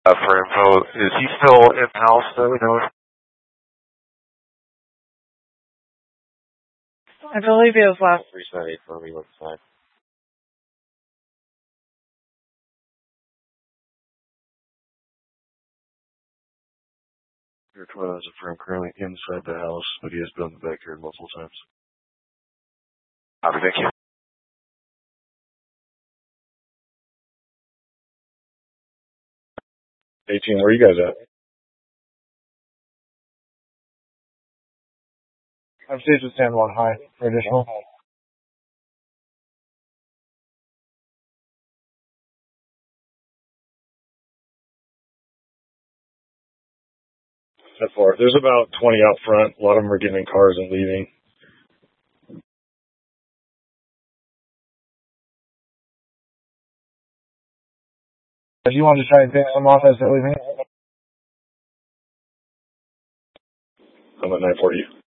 For info, is he still in house? Do we know? I believe he was last. 378 for me, left side. Your Toyota is affirmed currently inside the house, but he has been in the backyard multiple times. Copy, thank you. 18, where are you guys at? I'm staged with San Juan High for additional. That far. There's about 20 out front. A lot of them are getting in cars and leaving. If you want to try and pick some off as they're leaving. I'm at 940.